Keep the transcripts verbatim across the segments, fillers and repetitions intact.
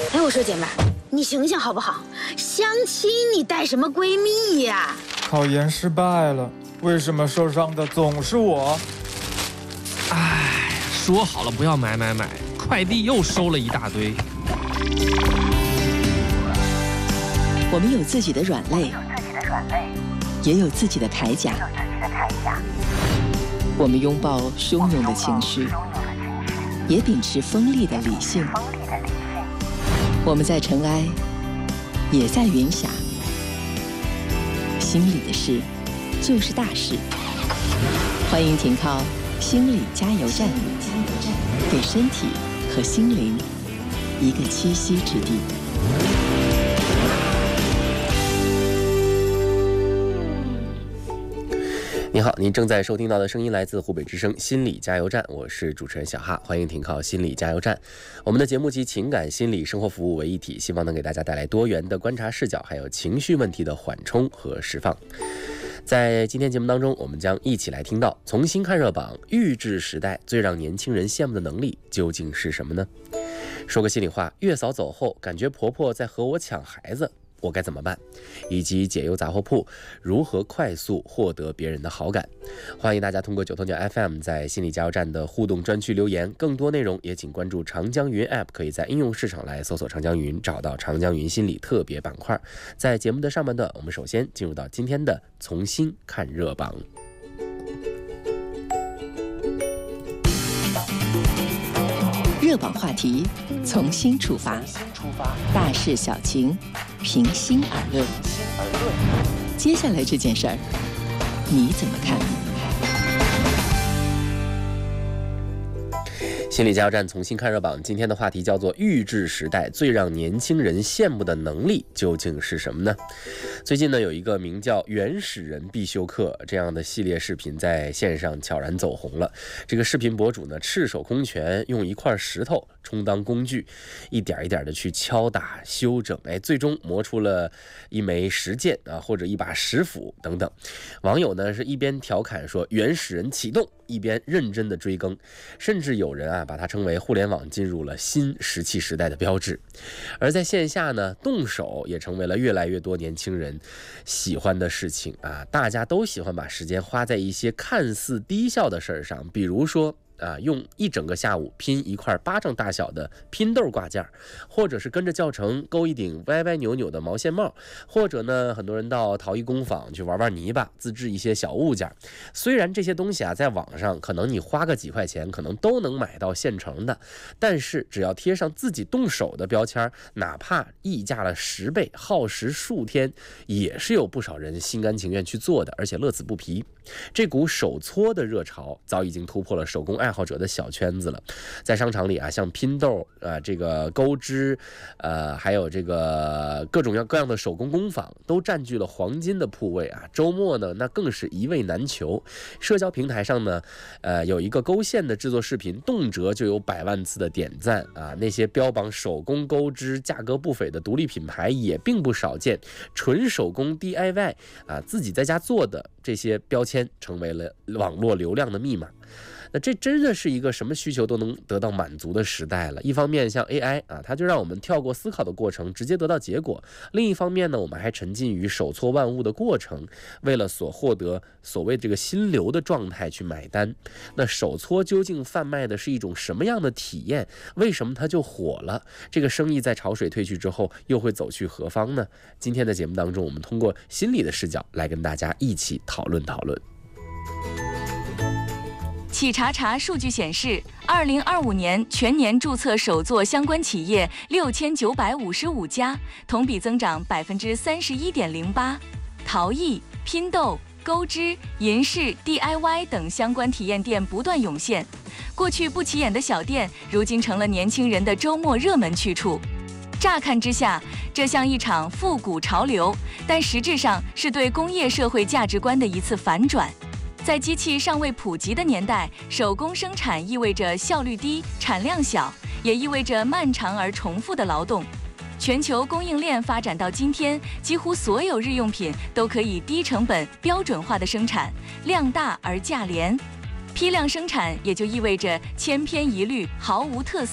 哎，我说姐妹儿，你醒醒好不好？相亲你带什么闺蜜呀？ 考研失败了，为什么受伤的总是我？ 哎，说好了不要买买买，快递又收了一大堆。 我们有自己的软肋，也有自己的铠甲。我们拥抱汹涌的情绪，也秉持锋利的理性。我们在尘埃，也在云霞。心里的事，就是大事。欢迎停靠心理加油站，给身体和心灵一个栖息之地。 你好，您正在收听到的声音来自湖北之声心理加油站，我是主持人小哈，欢迎停靠心理加油站。我们的节目集情感、心理、生活服务为一体，希望能给大家带来多元的观察视角，还有情绪问题的缓冲和释放。在今天节目当中，我们将一起来听到从新看热榜，预制时代最让年轻人羡慕的能力究竟是什么呢？说个心里话，月嫂走后，感觉婆婆在和我抢孩子，我该怎么办？以及解忧杂货铺如何快速获得别人的好感？欢迎大家通过九头鸟 F M 在心理加油站的互动专区留言，更多内容也请关注长江云 App， 可以在应用市场来搜索长江云，找到长江云心理特别板块。在节目的上半段，我们首先进入到今天的从新看热榜。 热榜话题从新出发，大事小情平心而论。接下来这件事儿，你怎么看？ 心理加油站从新看热榜，今天的话题叫做预制时代最让年轻人羡慕的能力究竟是什么呢？最近呢，有一个名叫原始人必修课这样的系列视频在线上悄然走红了。这个视频博主呢，赤手空拳用一块石头充当工具，一点一点的去敲打修整，哎，最终磨出了一枚石剑啊，或者一把石斧等等。网友呢是一边调侃说原始人启动，一边认真的追更，甚至有人啊把它称为互联网进入了新石器时代的标志。而在线下呢，动手也成为了越来越多年轻人喜欢的事情啊，大家都喜欢把时间花在一些看似低效的事儿上，比如说啊，用一整个下午拼一块巴掌大小的拼豆挂件，或者是跟着教程勾一顶歪歪扭扭的毛线帽，或者呢，很多人到陶艺工坊去玩玩泥巴，自制一些小物件。虽然这些东西啊，在网上可能你花个几块钱，可能都能买到现成的，但是只要贴上自己动手的标签，哪怕溢价了十倍，耗时数天，也是有不少人心甘情愿去做的，而且乐此不疲。这股手搓的热潮早已经突破了手工爱好者的小圈子了。在商场里啊，像拼豆啊、呃，这个钩织，呃，还有这个各种各样的手工工坊，都占据了黄金的铺位啊。周末呢，那更是一位难求。社交平台上呢，呃，有一个勾线的制作视频，动辄就有百万次的点赞啊。那些标榜手工钩织、价格不菲的独立品牌也并不少见。纯手工 D I Y 啊，自己在家做的这些标签，成为了网络流量的密码。那这真的是一个什么需求都能得到满足的时代了。一方面像 A I 啊，它就让我们跳过思考的过程，直接得到结果；另一方面呢，我们还沉浸于手搓万物的过程，为了所获得所谓这个心流的状态去买单。那手搓究竟贩卖的是一种什么样的体验？为什么它就火了？这个生意在潮水退去之后又会走去何方呢？今天的节目当中，我们通过心理的视角来跟大家一起讨论讨论。 企查查数据显示，二零二五年全年注册手作相关企业六千九百五十五家，同比增长百分之三十一点零八。陶艺、拼豆、钩织、银饰、D I Y 等相关体验店不断涌现。过去不起眼的小店，如今成了年轻人的周末热门去处。乍看之下，这像一场复古潮流，但实质上是对工业社会价值观的一次反转。在机器尚未普及的年代，手工生产意味着效率低、产量小，也意味着漫长而重复的劳动。全球供应链发展到今天，几乎所有日用品都可以低成本、标准化的生产，量大而价廉。批量生产也就意味着千篇一律、毫无特色。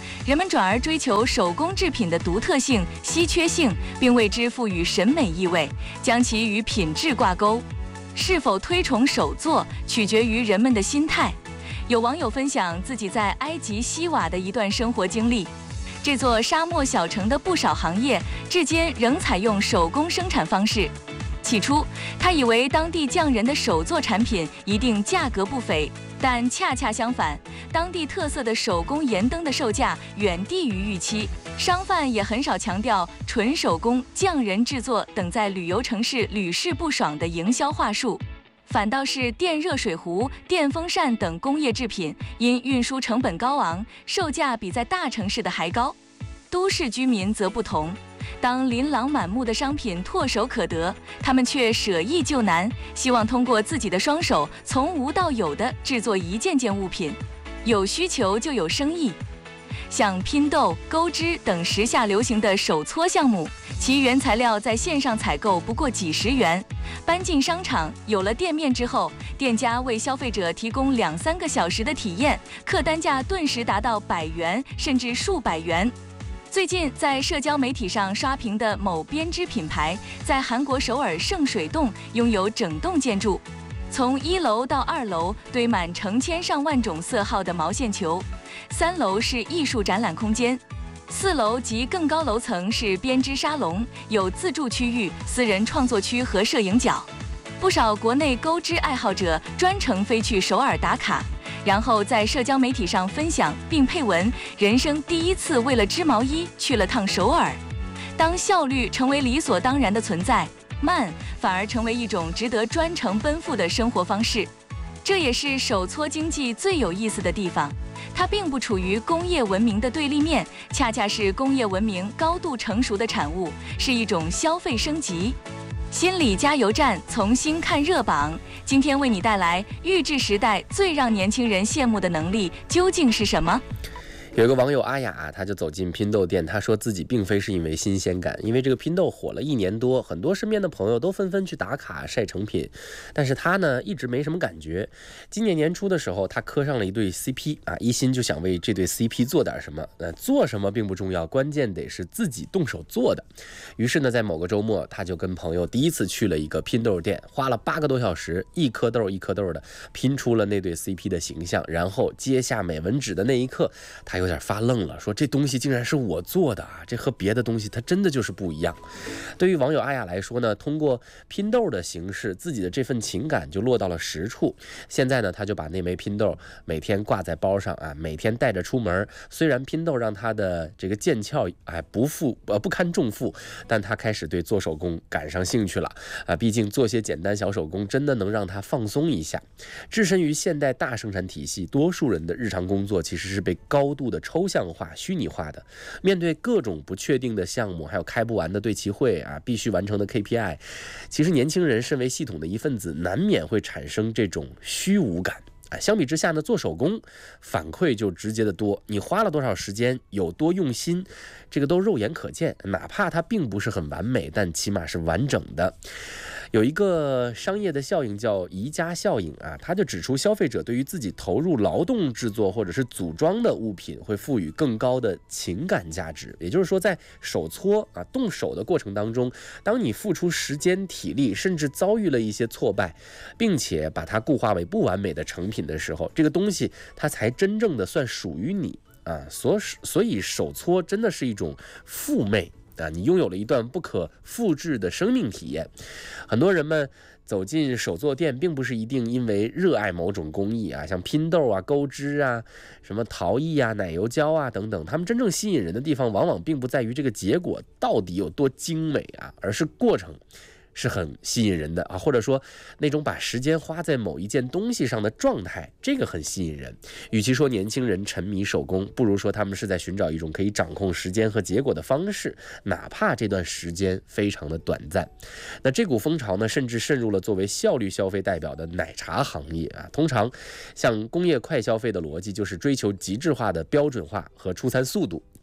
人们转而追求手工制品的独特性、稀缺性，并为之赋予审美意味，将其与品质挂钩。是否推崇手作，取决于人们的心态。有网友分享自己在埃及西瓦的一段生活经历。这座沙漠小城的不少行业至今仍采用手工生产方式。起初，他以为当地匠人的手作产品一定价格不菲，但恰恰相反，当地特色的手工盐灯的售价远低于预期。商贩也很少强调纯手工、匠人制作等在旅游城市屡试不爽的营销话术，反倒是电热水壶、电风扇等工业制品因运输成本高昂，售价比在大城市的还高。都市居民则不同。当琳琅满目的商品唾手可得，他们却舍易就难，希望通过自己的双手从无到有地制作一件件物品。有需求就有生意。像拼豆、钩织等时下流行的手搓项目，其原材料在线上采购不过几十元，搬进商场有了店面之后，店家为消费者提供两三个小时的体验，客单价顿时达到百元甚至数百元。最近在社交媒体上刷屏的某编织品牌，在韩国首尔圣水洞拥有整栋建筑，从一楼到二楼堆满成千上万种色号的毛线球，三楼是艺术展览空间，四楼及更高楼层是编织沙龙，有自助区域、私人创作区和摄影角。不少国内钩织爱好者专程飞去首尔打卡，然后在社交媒体上分享并配文：人生第一次为了织毛衣去了趟首尔。当效率成为理所当然的存在，慢反而成为一种值得专程奔赴的生活方式。这也是手搓经济最有意思的地方，它并不处于工业文明的对立面，恰恰是工业文明高度成熟的产物，是一种消费升级。心理加油站，重新看热榜。今天为你带来预制时代最让年轻人羡慕的能力究竟是什么？ 有一个网友阿雅，他就走进拼豆店，他说自己并非是因为新鲜感，因为这个拼豆火了一年多，很多身边的朋友都纷纷去打卡晒成品，但是他呢一直没什么感觉。今年年初的时候，他磕上了一对 C P 啊，一心就想为这对 C P 做点什么。那做什么并不重要，关键得是自己动手做的。于是呢，在某个周末，他就跟朋友第一次去了一个拼豆店，花了八个多小时，一颗豆一颗豆的拼出了那对 C P 的形象，然后揭下美纹纸的那一刻，他有点发愣了，说这东西竟然是我做的啊！这和别的东西它真的就是不一样。对于网友阿雅来说呢，通过拼豆的形式，自己的这份情感就落到了实处。现在呢，他就把那枚拼豆每天挂在包上啊，每天带着出门。虽然拼豆让他的这个剑鞘哎不负呃不堪重负，但他开始对做手工感上兴趣了啊！毕竟做些简单小手工真的能让他放松一下。置身于现代大生产体系，多数人的日常工作其实是被高度的抽象化、虚拟化的。面对各种不确定的项目，还有开不完的对齐会啊，必须完成的 K P I， 其实年轻人身为系统的一份子，难免会产生这种虚无感。啊，相比之下呢，做手工反馈就直接的多，你花了多少时间，有多用心，这个都肉眼可见。哪怕它并不是很完美，但起码是完整的。有一个商业的效应叫宜家效应啊，它就指出消费者对于自己投入劳动制作或者是组装的物品会赋予更高的情感价值。也就是说，在手搓啊动手的过程当中，当你付出时间、体力，甚至遭遇了一些挫败，并且把它固化为不完美的成品的时候，这个东西它才真正的算属于你啊。所所以手搓真的是一种赋魅啊，你拥有了一段不可复制的生命体验。很多人们走进手作店，并不是一定因为热爱某种工艺啊，像拼豆啊、钩织啊、什么陶艺啊、奶油胶啊等等，他们真正吸引人的地方，往往并不在于这个结果到底有多精美啊，而是过程是很吸引人的啊，或者说那种把时间花在某一件东西上的状态，这个很吸引人。与其说年轻人沉迷手工，不如说他们是在寻找一种可以掌控时间和结果的方式，哪怕这段时间非常的短暂。那这股风潮呢，甚至渗入了作为效率消费代表的奶茶行业啊。通常像工业快消费的逻辑就是追求极致化的标准化和出餐速度，对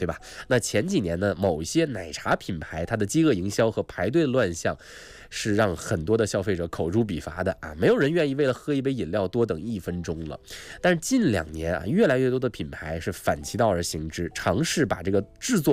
对吧？那前几年呢，某一些奶茶品牌它的饥饿营销和排队乱象，是让很多的消费者口诛笔伐的啊，没有人愿意为了喝一杯饮料多等一分钟了。但是近两年啊，越来越多的品牌是反其道而行之，尝试把这个制作